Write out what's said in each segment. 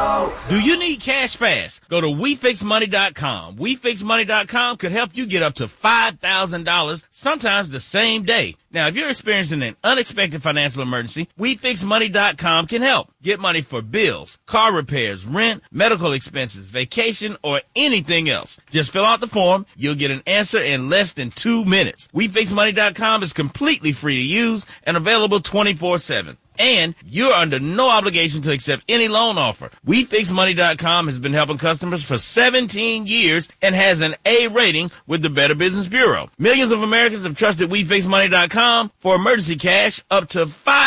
Show. Do you need cash fast? Go to WeFixMoney.com. WeFixMoney.com could help you get up to $5,000, sometimes the same day. Now, if you're experiencing an unexpected financial emergency, WeFixMoney.com can help. Get money for bills, car repairs, rent, medical expenses, vacation, or anything else. Just fill out the form. You'll get an answer in less than 2 minutes. WeFixMoney.com is completely free to use and available 24/7. And you're under no obligation to accept any loan offer. WeFixMoney.com has been helping customers for 17 years and has an A rating with the Better Business Bureau. Millions of Americans have trusted WeFixMoney.com for emergency cash up to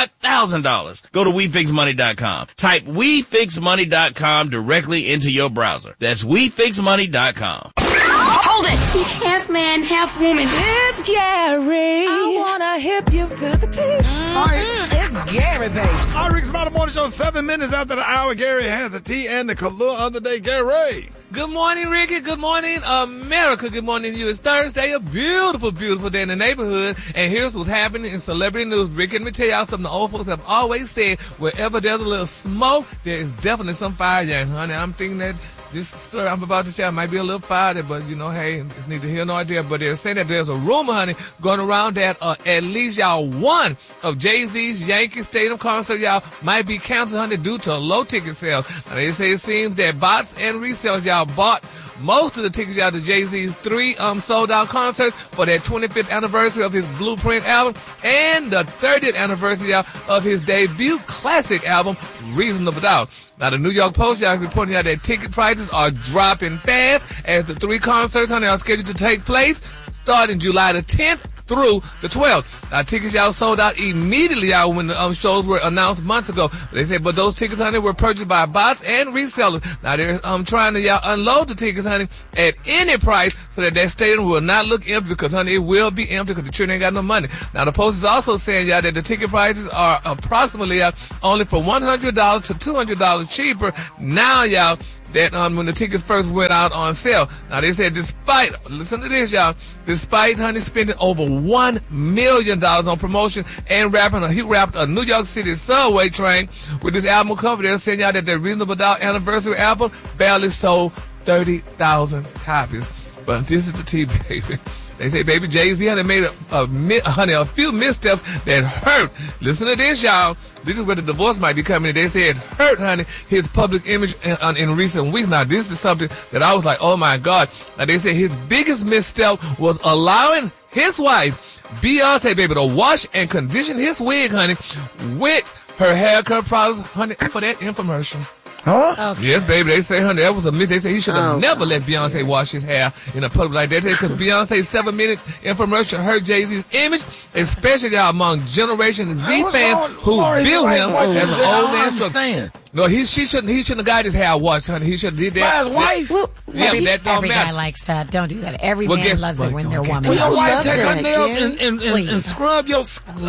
$5,000. Go to WeFixMoney.com. Type WeFixMoney.com directly into your browser. That's WeFixMoney.com. Hold it! He's half man, half woman. It's Gary. I wanna hip you to the teeth. It's Gary, baby. All right, Rick's Mountain Morning Show, 7 minutes after the hour. Gary has the tea and the Kahlua of the day. Gary. Good morning, Ricky. Good morning, America. Good morning to you. It's Thursday, a beautiful, beautiful day in the neighborhood. And here's what's happening in celebrity news. Ricky, let me tell y'all something the old folks have always said. Wherever there's a little smoke, there is definitely some fire. Yeah, honey, I'm thinking that this story I'm about to share might be a little fiery, but, you know, hey, it's neither here nor there. But they're saying that there's a rumor, honey, going around that at least, y'all, one of Jay-Z's Yankee Stadium concert, y'all, might be canceled, honey, due to low ticket sales. Now, they say it seems that bots and resellers, y'all, bought most of the tickets, y'all, to Jay-Z's 3 sold-out concerts for their 25th anniversary of his Blueprint album and the 30th anniversary, y'all, of his debut classic album, Reasonable Doubt. Now, the New York Post, y'all, is reporting out that ticket prices are dropping fast as the 3 concerts, honey, are scheduled to take place starting July the 10th through the 12th. Now, tickets, y'all, sold out immediately, y'all, when the shows were announced months ago. They said, but those tickets, honey, were purchased by bots and resellers. Now, they're trying to, y'all, unload the tickets, honey, at any price so that stadium will not look empty because, honey, it will be empty because the children ain't got no money. Now, the Post is also saying, y'all, that the ticket prices are approximately, y'all, only for $100 to $200 cheaper now, y'all, that when the tickets first went out on sale. Now, they said listen to this, y'all, despite, honey, spending over $1 million on promotion and he wrapped a New York City subway train with this album cover. They're saying, y'all, that their Reasonable Doubt anniversary album barely sold 30,000 copies. But this is the tea, baby. They say, baby, Jay-Z, honey, made a few missteps that hurt. Listen to this, y'all. This is where the divorce might be coming in. They say it hurt, honey, his public image in recent weeks. Now, this is something that I was like, oh, my God. Now, they say his biggest misstep was allowing his wife, Beyonce, baby, to wash and condition his wig, honey, with her haircut products, honey, for that infomercial. Huh? Okay. Yes, baby. They say, honey, that was a mistake. They say he should have never let Beyonce wash his hair in a public like that. Because Beyonce's 7-minute infomercial hurt Jay-Z's image, especially among Generation Z fans who built him as an old man structure. No, she shouldn't have got his hair washed, honey. He should have did that. By his wife? Well, yeah, that don't every matter. guy likes that. Don't do that. Every man loves it when their woman. Will your wife take her Gary. nails and scrub your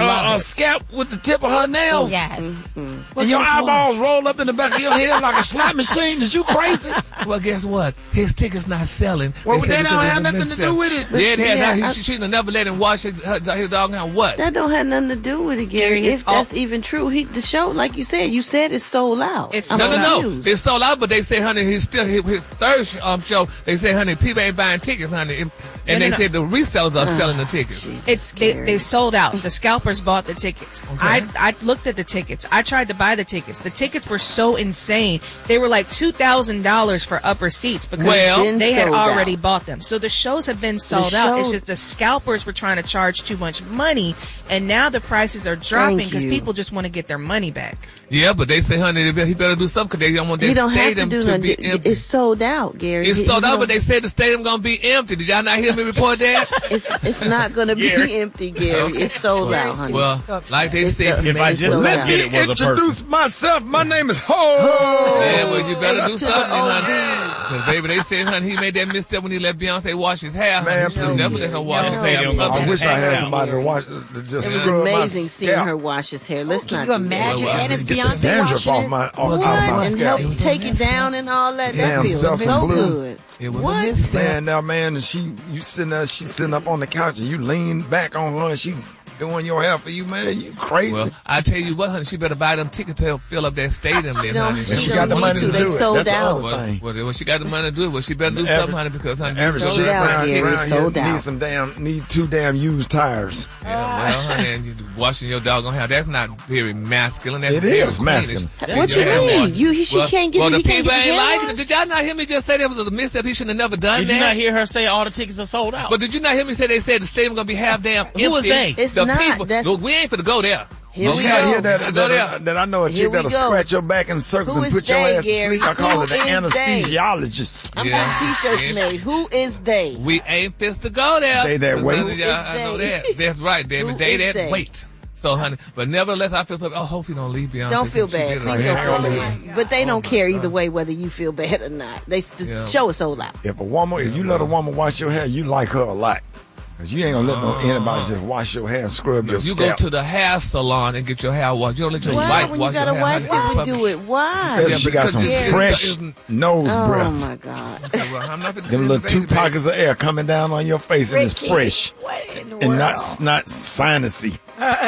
scalp with the tip of her nails? Yes. Mm-hmm. And your eyeballs roll up in the back of your head like a slot machine? Is you crazy? Well, guess what? His ticket's not selling. Well, that don't have nothing to do with it. Yeah, she shouldn't have never let him wash his dog now. What? That don't have nothing to do with it, Gary. If that's even true, the show, like you said it's sold out. No. It's sold out, but they say, honey, his third show. They say, honey, people ain't buying tickets, honey, and they said the resellers are selling the tickets. They sold out. The scalpers bought the tickets. Okay. I looked at the tickets. I tried to buy the tickets. The tickets were so insane. They were like $2,000 for upper seats because they had already bought them. So the shows have been sold out. It's just the scalpers were trying to charge too much money, and now the prices are dropping because people just want to get their money back. Yeah, but they say, honey, he better do something because they don't want that stadium to be empty. It's sold out, Gary. It's sold out, but they said the stadium going to be empty. Did y'all not hear me report that? It's not going to be empty, Gary. Okay. It's sold out, honey. Well, like they said, if I just let me introduce myself, my name is Ho. Yeah, well, you better do something, honey. Because, baby, they said, honey, he made that misstep when he let Beyonce wash his hair. Man, he never let her wash his hair. I wish I had somebody to wash, to just scrub my scalp. It was amazing seeing her wash his hair. Let's not. Can you imagine? And it's Beyonce dandruff washing off it? my and scalp. help take it down and all that. That feels so good. It was a misstep. Man, now, man, she's sitting up on the couch and you lean back on her and she doing your hair for you, man. You crazy. Well, I tell you what, honey, she better buy them tickets to help fill up that stadium then, honey. She got the money to do it. Sold That's out. the other thing. Well, she got the money to do it. Well, she better do something, honey, because, honey, sold out, Gary. Sold out. Need 2 damn used tires. Yeah, well, honey, and you washing your doggone hair, that's not very masculine. That's it is masculine. What you mean? She can't get it. Well, the people ain't liking it. Did y'all not hear me just say that was a misstep? He shouldn't have never done that. Did you not hear her say all the tickets are sold out? But did you not hear me say they said the stadium gonna be half damn empty? Who was they? It's the not. People. Look, we ain't finna go there. Here we go. That I know a chick that'll scratch your back in circles and put your ass to sleep. I call it the anesthesiologist. I'm getting t-shirts made. Who is they? We ain't fit to go there. They that wait. I know that. That's right, David. They that wait. So, honey, but nevertheless, I feel so. I hope you don't leave Beyonce. Don't feel bad. Please don't feel bad. But they don't care either way whether you feel bad or not. The show is sold out. If you let a woman wash your hair, you like her a lot. Because you ain't going to let anybody just wash your hair and scrub your scalp. You go to the hair salon and get your hair washed. You don't let your wife wash your hair. Why when you got a wife, do it? Why? Because she got some fresh nose breath. Oh, my God. Them little 2 pockets of air coming down on your face and it's fresh. And not sinusy.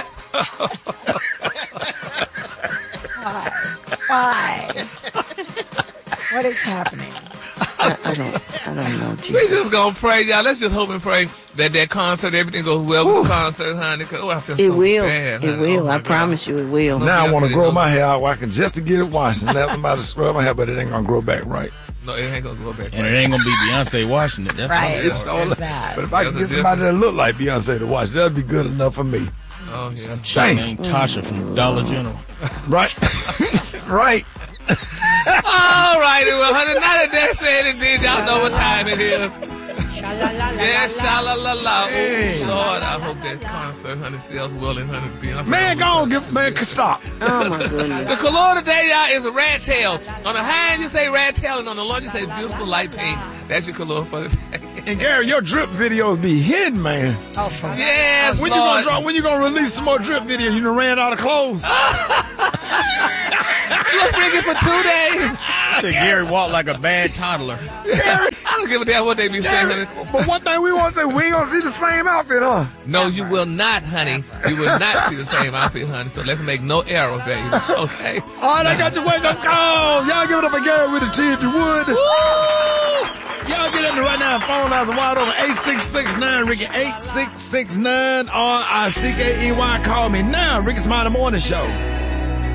Why? What is happening? I don't know. Jesus. We just gonna pray, y'all. Let's just hope and pray that concert, everything goes well with the concert, honey. I feel so bad, honey. It will. I promise you, it will. Now I want to grow my hair out. I can just to get it washed and let somebody scrub my hair, but it ain't gonna grow back right. No, it ain't gonna grow back. And it ain't gonna be Beyonce washing it. That's right. But if I can get somebody that look like Beyonce to watch, that'd be good enough for me. Oh yeah. She ain't Tasha from Dollar General. Right. Right. All righty, well, honey, now that that's said and did, y'all know what time it is. Yeah, sha-la-la-la. Hey. Oh, Lord, I hope that concert, honey, sells well and honey Beyonce. Man, go on, man, stop. Oh, my goodness. The color today, y'all, is a rat tail. On the high end, you say rat tail, and on the low, you say beautiful light pink. That's your color for the day. And Gary, your drip videos be hidden, man. Oh, for yes, when Lord. When you gonna release some more drip videos? You done ran out of clothes. You'll bring it for 2 days. Said Gary walked like a bad toddler. I don't give a damn what they be saying, honey. But one thing we want to say, we ain't gonna see the same outfit, huh? No, you will not, honey. You will not see the same outfit, honey. So let's make no error, baby. Okay? All right, I got your wake up call. Y'all give it up for Gary with a T if you would. Woo! Y'all get into right now. Phone lines are wide open. 8669 Ricky 8669 RICKEY. Call me now. Ricky Smiley Morning Show.